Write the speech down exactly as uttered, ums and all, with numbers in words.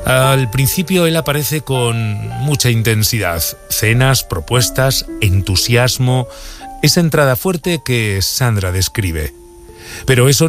Al principio él aparece con mucha intensidad, cenas, propuestas, entusiasmo, esa entrada fuerte que Sandra describe. Pero eso